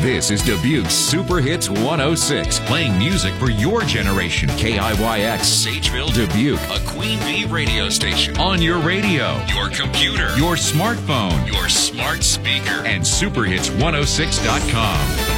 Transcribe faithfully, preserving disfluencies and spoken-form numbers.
This is Dubuque's Super Hits one oh six, playing music for your generation. K I Y X, Sageville, Dubuque, a Queen Bee radio station. On your radio, your computer, your smartphone, your smart speaker, and super hits one oh six dot com.